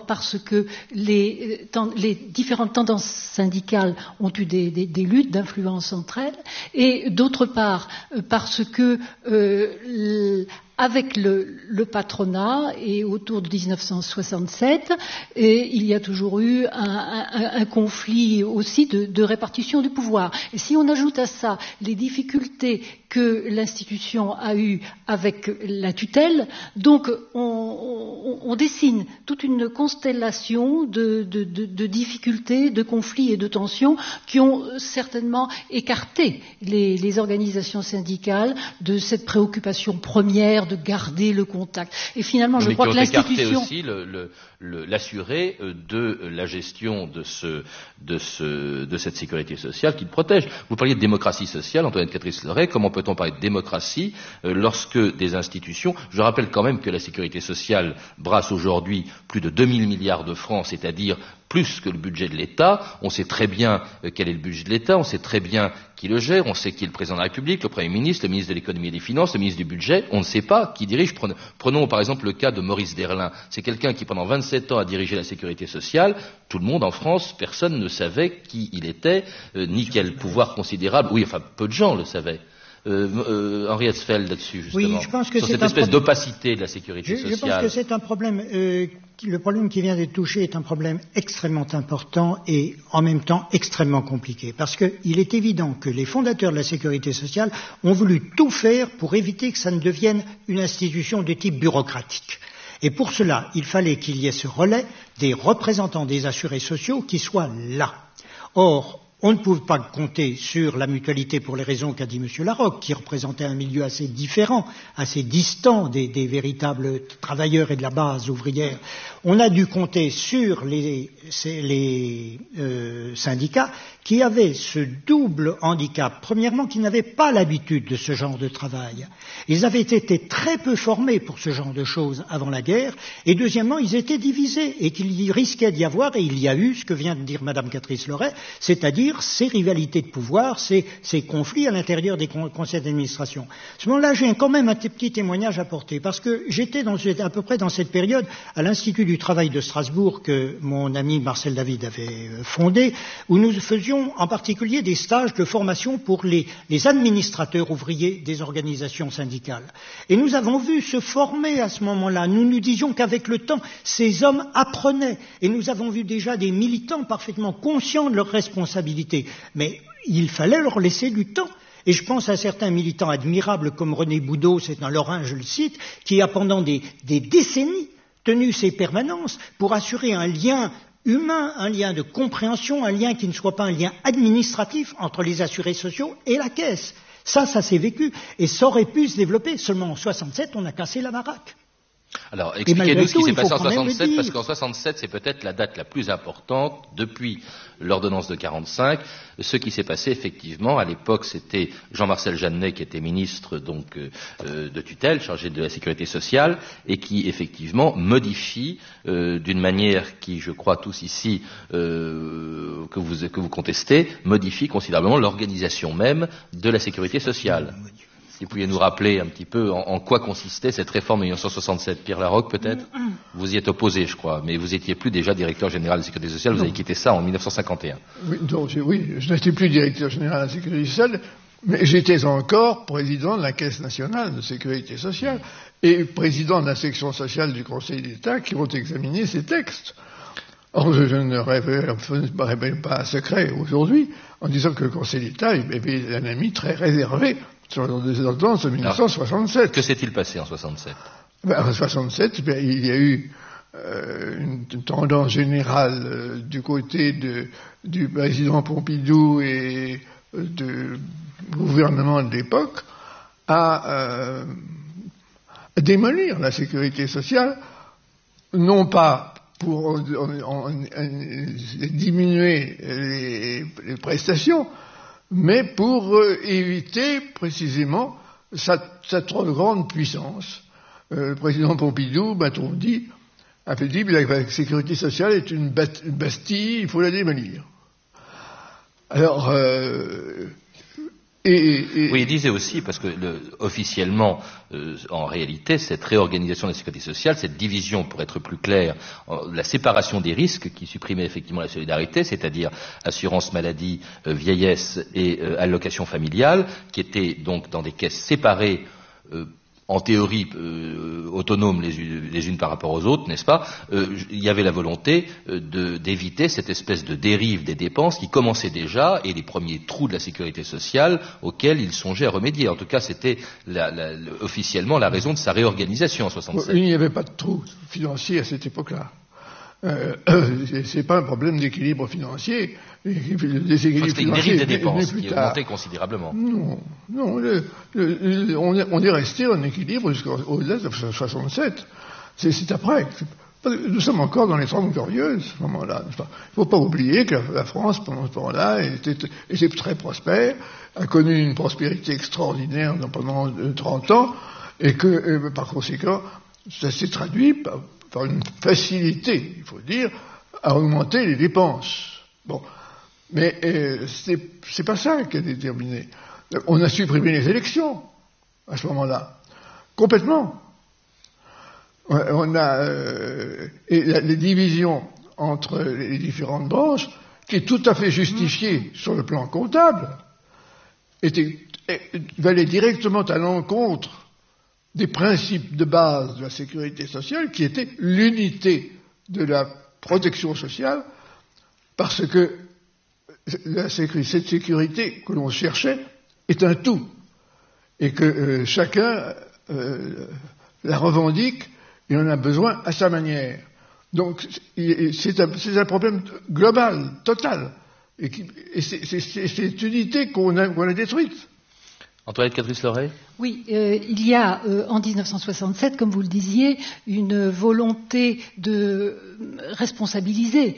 parce que les différentes tendances syndicales ont eu des luttes d'influence entre elles, et d'autre part parce que avec le patronat et autour de 1967, il y a toujours eu un conflit aussi de répartition du pouvoir. Et si on ajoute à ça les difficultés que l'institution a eues avec la tutelle, donc on dessine toute une constellation de difficultés, de conflits et de tensions qui ont certainement écarté les organisations syndicales de cette préoccupation première de garder le contact. Et finalement, je crois que l'institution... aussi l'assuré de la gestion de cette sécurité sociale qui le protège. Vous parliez de démocratie sociale, Antoinette Catrice-Loret. Comment peut-on parler de démocratie lorsque des institutions... Je rappelle quand même que la sécurité sociale brasse aujourd'hui plus de 2000 milliards de francs, c'est-à-dire plus que le budget de l'État. On sait très bien quel est le budget de l'État, on sait très bien qui le gère, on sait qui est le président de la République, le Premier ministre, le ministre de l'économie et des finances, le ministre du budget. On ne sait pas qui dirige. Prenons par exemple le cas de Maurice Derlin. C'est quelqu'un qui pendant 27 ans a dirigé la sécurité sociale. Tout le monde en France, personne ne savait qui il était, ni quel pouvoir considérable. Oui, enfin, peu de gens le savaient. Henri Hetzfeld là-dessus, justement. Oui, je pense que sur cette espèce d'opacité de la sécurité sociale. Je pense que c'est un problème, le problème qui vient d'être touché est un problème extrêmement important et en même temps extrêmement compliqué. Parce qu'il est évident que les fondateurs de la sécurité sociale ont voulu tout faire pour éviter que ça ne devienne une institution de type bureaucratique. Et pour cela, il fallait qu'il y ait ce relais des représentants des assurés sociaux qui soient là. Or, on ne pouvait pas compter sur la mutualité pour les raisons qu'a dit M. Larocque, qui représentait un milieu assez différent, assez distant des véritables travailleurs et de la base ouvrière. On a dû compter sur les syndicats qui avaient ce double handicap. Premièrement, qu'ils n'avaient pas l'habitude de ce genre de travail. Ils avaient été très peu formés pour ce genre de choses avant la guerre. Et deuxièmement, ils étaient divisés et qu'il y risquait d'y avoir, et il y a eu ce que vient de dire Mme Catrice-Loret, c'est-à-dire ces rivalités de pouvoir, ces conflits à l'intérieur des conseils d'administration. À ce moment-là, j'ai quand même un petit témoignage à porter, parce que j'étais à peu près dans cette période à l'Institut du travail de Strasbourg que mon ami Marcel David avait fondé, où nous faisions en particulier des stages de formation pour les administrateurs ouvriers des organisations syndicales. Et nous avons vu se former à ce moment-là, nous nous disions qu'avec le temps, ces hommes apprenaient, et nous avons vu déjà des militants parfaitement conscients de leurs responsabilités. Mais il fallait leur laisser du temps. Et je pense à certains militants admirables comme René Boudot, c'est un Lorrain, je le cite, qui a pendant des décennies tenu ces permanences pour assurer un lien humain, un lien de compréhension, un lien qui ne soit pas un lien administratif entre les assurés sociaux et la caisse. Ça s'est vécu et ça aurait pu se développer. Seulement en 67, on a cassé la baraque. Alors, expliquez-nous ce qui s'est passé en 67, parce qu'en 67, c'est peut-être la date la plus importante depuis l'ordonnance de 45. Ce qui s'est passé, effectivement, à l'époque, c'était Jean-Marcel Jeannet qui était ministre donc de tutelle, chargé de la sécurité sociale, et qui, effectivement, modifie d'une manière qui, je crois tous ici, que vous contestez, modifie considérablement l'organisation même de la sécurité sociale. Si vous pouviez nous rappeler un petit peu en quoi consistait cette réforme de 1967. Pierre Larocque, peut-être? Vous y êtes opposé, je crois, mais vous étiez plus déjà directeur général de la Sécurité sociale, vous avez quitté ça en 1951. Oui, je n'étais plus directeur général de la Sécurité sociale, mais j'étais encore président de la Caisse nationale de sécurité sociale et président de la section sociale du Conseil d'État qui ont examiné ces textes. Or, je ne révèle pas un secret aujourd'hui en disant que le Conseil d'État avait un ami très réservé sur les ordonnances de 1967. Que s'est-il passé en 67? En 67, il y a eu une tendance générale du côté du président Pompidou et du gouvernement de l'époque à démolir la sécurité sociale, non pas pour diminuer les prestations, mais pour éviter précisément sa trop grande puissance. Le président Pompidou, m'a-t-on dit, avait dit que la sécurité sociale est une Bastille, il faut la démolir. Alors, Oui, il disait aussi, parce que officiellement, en réalité, cette réorganisation de la sécurité sociale, cette division, pour être plus clair, la séparation des risques qui supprimait effectivement la solidarité, c'est-à-dire assurance maladie, vieillesse et allocation familiale, qui étaient donc dans des caisses séparées, en théorie autonomes les unes par rapport aux autres, n'est-ce pas? Il y avait la volonté d'éviter cette espèce de dérive des dépenses qui commençait déjà, et les premiers trous de la sécurité sociale auxquels il songeait à remédier. En tout cas, c'était officiellement la raison de sa réorganisation en 67. Il n'y avait pas de trou financier à cette époque-là. C'est pas un problème d'équilibre financier. C'était une dérive des dépenses qui augmentait considérablement. Non, on est resté en équilibre jusqu'au-delà de 67. C'est après. Nous sommes encore dans les 30 glorieuses, à ce moment-là. Il ne faut pas oublier que la France, pendant ce temps-là, était très prospère, a connu une prospérité extraordinaire pendant 30 ans, et que, par conséquent, ça s'est traduit par une facilité, il faut dire, à augmenter les dépenses. Bon. Mais c'est pas ça qui a déterminé. On a supprimé les élections à ce moment-là, complètement. On a les divisions entre les différentes branches, qui est tout à fait justifiée sur le plan comptable, valaient directement à l'encontre des principes de base de la sécurité sociale, qui étaient l'unité de la protection sociale, parce que cette sécurité que l'on cherchait est un tout, et que chacun la revendique et en a besoin à sa manière. Donc c'est un problème global, total, et c'est cette unité qu'on a détruite. Antoinette Catrice-Loret? Oui, il y a en 1967, comme vous le disiez, une volonté de responsabiliser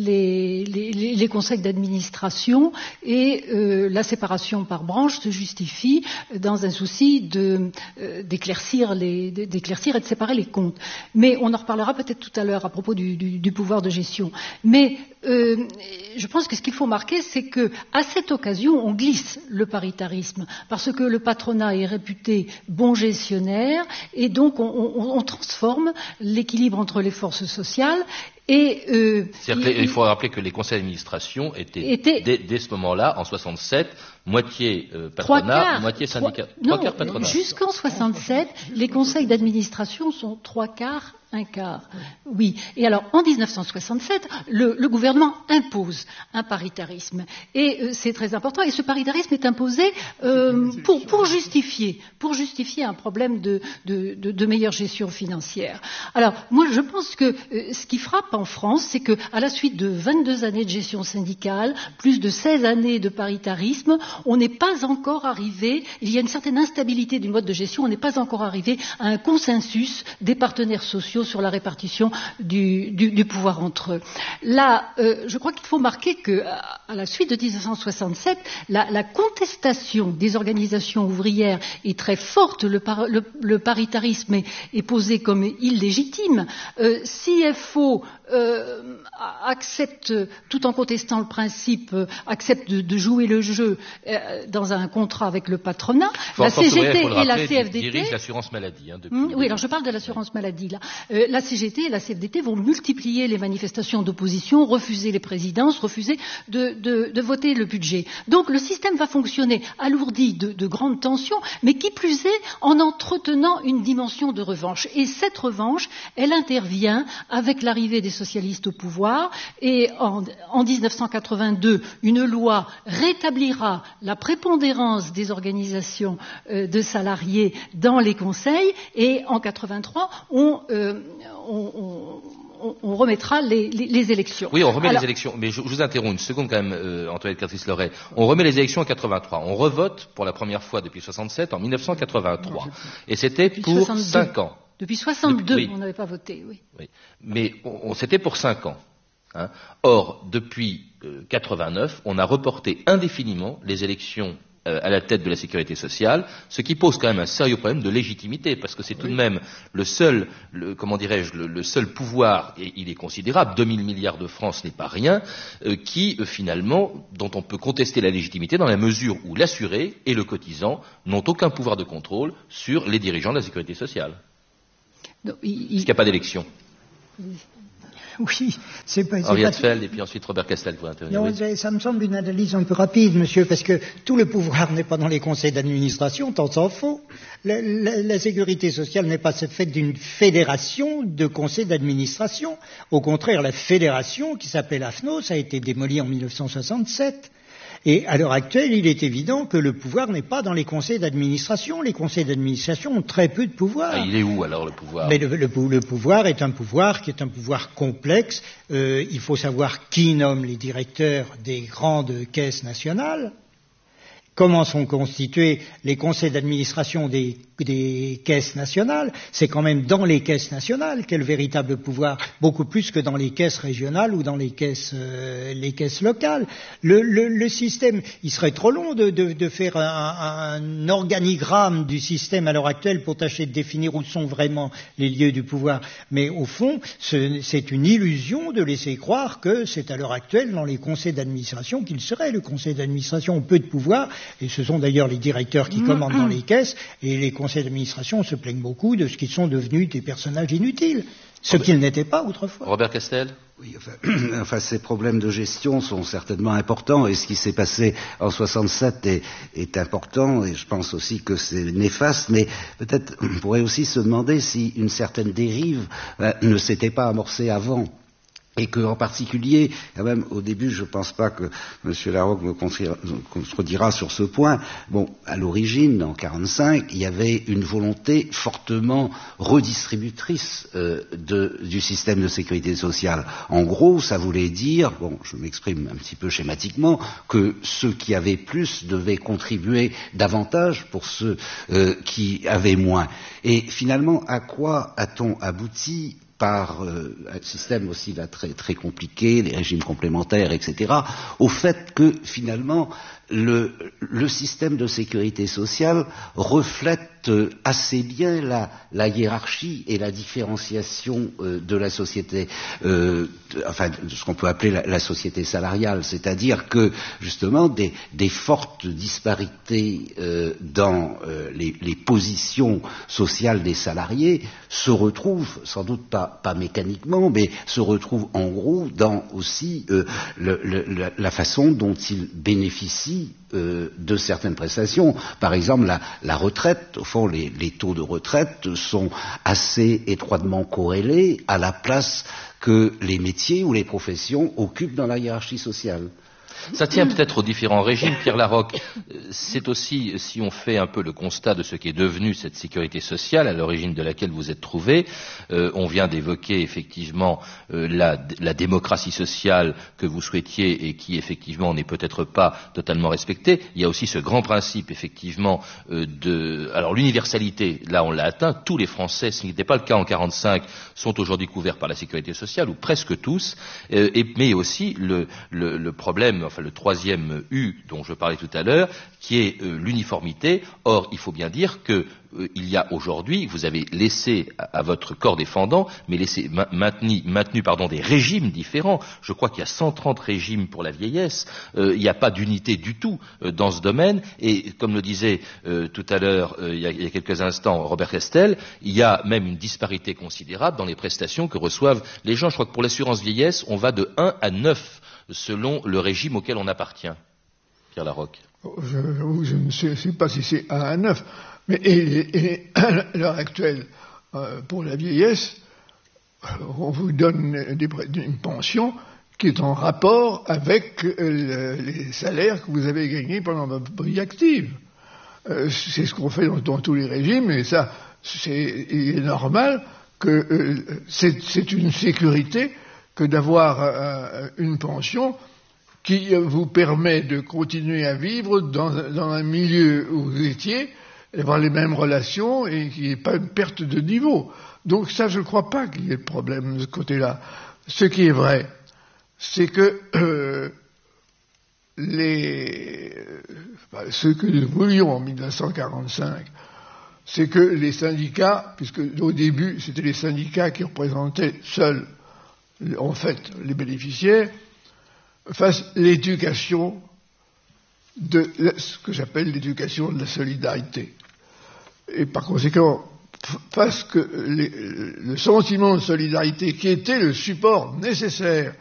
les conseils d'administration, et la séparation par branche se justifie dans un souci d'éclaircir et de séparer les comptes. Mais on en reparlera peut-être tout à l'heure à propos du pouvoir de gestion. Mais je pense que ce qu'il faut marquer, c'est que à cette occasion, on glisse le paritarisme, parce que le patronat est réputé bon gestionnaire, et donc on transforme l'équilibre entre les forces sociales. Et il faut rappeler que les conseils d'administration étaient dès ce moment-là, en 67, moitié patronat, moitié syndicat. Trois quarts patronat. Jusqu'en 67, les conseils d'administration sont 3/4, 1/4. Oui. Et alors, en 1967, le gouvernement impose un paritarisme. Et c'est très important. Et ce paritarisme est imposé pour justifier un problème de meilleure gestion financière. Alors, moi, je pense que ce qui frappe en France, c'est que, à la suite de 22 années de gestion syndicale, plus de 16 années de paritarisme, on n'est pas encore arrivé, il y a une certaine instabilité du mode de gestion, on n'est pas encore arrivé à un consensus des partenaires sociaux sur la répartition du pouvoir entre eux. Là, je crois qu'il faut marquer que, à la suite de 1967, la contestation des organisations ouvrières est très forte. Le paritarisme est posé comme illégitime. CFO accepte, tout en contestant le principe, accepte de jouer le jeu dans un contrat avec le patronat. La CGT et la CFDT dirigent l'assurance maladie. Oui, alors je parle de l'assurance maladie là. La CGT et la CFDT vont multiplier les manifestations d'opposition, refuser les présidences, refuser de voter le budget. Donc le système va fonctionner alourdi de grandes tensions, mais qui plus est en entretenant une dimension de revanche. Et cette revanche, elle intervient avec l'arrivée des socialistes au pouvoir, et en 1982, une loi rétablira la prépondérance des organisations de salariés dans les conseils, et en 83, on remettra les élections. Oui, on remet les élections. Mais je vous interromps une seconde quand même, Antoinette Catrice-Loret. On remet les élections en 83. On revote pour la première fois depuis 67 en 1983. Et c'était pour 62. 5 ans. Depuis 62, oui. On n'avait pas voté, oui. Mais c'était pour 5 ans. Or, depuis 89, on a reporté indéfiniment les élections à la tête de la sécurité sociale, ce qui pose quand même un sérieux problème de légitimité, parce que c'est tout de même le seul pouvoir, et il est considérable, 2000 milliards de francs, ce n'est pas rien, finalement, dont on peut contester la légitimité dans la mesure où l'assuré et le cotisant n'ont aucun pouvoir de contrôle sur les dirigeants de la sécurité sociale. Non, parce qu'il n'y a pas d'élection. Oui, c'est pas... Henriette Feld et puis ensuite Robert Castel pour intervenir. Non, oui. Ça me semble une analyse un peu rapide, monsieur, parce que tout le pouvoir n'est pas dans les conseils d'administration, tant s'en faut. La sécurité sociale n'est pas faite d'une fédération de conseils d'administration. Au contraire, la fédération, qui s'appelle AFNOS, a été démolie en 1967. Et à l'heure actuelle, il est évident que le pouvoir n'est pas dans les conseils d'administration. Les conseils d'administration ont très peu de pouvoir. Ah, il est où alors le pouvoir? Mais le pouvoir est un pouvoir qui est un pouvoir complexe. Il faut savoir qui nomme les directeurs des grandes caisses nationales. Comment sont constitués les conseils d'administration des caisses nationales? C'est quand même dans les caisses nationales qu'est le véritable pouvoir, beaucoup plus que dans les caisses régionales ou dans les caisses locales. Le système, il serait trop long de faire un organigramme du système à l'heure actuelle pour tâcher de définir où sont vraiment les lieux du pouvoir. Mais au fond, c'est une illusion de laisser croire que c'est à l'heure actuelle dans les conseils d'administration qu'il serait. Le conseil d'administration a peu de pouvoir. Et ce sont d'ailleurs les directeurs qui commandent dans les caisses, et les conseils d'administration se plaignent beaucoup de ce qu'ils sont devenus des personnages inutiles, ce qu'ils n'étaient pas autrefois. Robert Castel? Oui, enfin, ces problèmes de gestion sont certainement importants, et ce qui s'est passé en 67 est important, et je pense aussi que c'est néfaste, mais peut-être on pourrait aussi se demander si une certaine dérive ne s'était pas amorcée avant. Et que, en particulier, quand même, au début, je ne pense pas que M. Larocque me contredira sur ce point. Bon, à l'origine, en 1945, il y avait une volonté fortement redistributrice du système de sécurité sociale. En gros, ça voulait dire, bon, je m'exprime un petit peu schématiquement, que ceux qui avaient plus devaient contribuer davantage pour ceux qui avaient moins. Et finalement, à quoi a-t-on abouti par un système aussi là très très compliqué, les régimes complémentaires, etc., au fait que finalement le système de sécurité sociale reflète assez bien la hiérarchie et la différenciation de la société, enfin de ce qu'on peut appeler la société salariale, c'est-à-dire que justement des fortes disparités dans les positions sociales des salariés se retrouvent, sans doute pas mécaniquement, mais se retrouvent en gros dans aussi la façon dont ils bénéficient de certaines prestations. Par exemple, la retraite, au fond, les taux de retraite sont assez étroitement corrélés à la place que les métiers ou les professions occupent dans la hiérarchie sociale. Ça tient peut-être aux différents régimes, Pierre Larocque. C'est aussi, si on fait un peu le constat de ce qu'est devenue cette sécurité sociale, à l'origine de laquelle vous êtes trouvé, on vient d'évoquer effectivement la démocratie sociale que vous souhaitiez et qui effectivement n'est peut-être pas totalement respectée. Il y a aussi ce grand principe effectivement alors l'universalité, là on l'a atteint, tous les Français, ce qui n'était pas le cas en 1945, sont aujourd'hui couverts par la sécurité sociale, ou presque tous, mais aussi le problème, enfin le troisième U dont je parlais tout à l'heure, qui est l'uniformité. Or, il faut bien dire que il y a aujourd'hui, vous avez laissé à votre corps défendant, mais maintenu des régimes différents. Je crois qu'il y a 130 régimes pour la vieillesse. Il n'y a pas d'unité du tout dans ce domaine. Et comme le disait tout à l'heure, il y a quelques instants, Robert Castel, il y a même une disparité considérable dans les prestations que reçoivent les gens. Je crois que pour l'assurance vieillesse, on va de 1 à 9 selon le régime auquel on appartient. Pierre Larocque. Je ne sais pas si c'est 1 à 9, mais à l'heure actuelle, pour la vieillesse, on vous donne une pension qui est en rapport avec les salaires que vous avez gagnés pendant votre vie active. C'est ce qu'on fait dans tous les régimes, et ça, il est normal que c'est une sécurité que d'avoir une pension qui vous permet de continuer à vivre dans un milieu où vous étiez, d'avoir les mêmes relations et qu'il n'y ait pas une perte de niveau. Donc ça, je ne crois pas qu'il y ait de problème de ce côté-là. Ce qui est vrai, c'est que Ce que nous voulions en 1945, c'est que les syndicats, puisque au début c'était les syndicats qui représentaient seuls, en fait, les bénéficiaires, fassent l'éducation de ce que j'appelle l'éducation de la solidarité. Et par conséquent, fassent que le sentiment de solidarité qui était le support nécessaire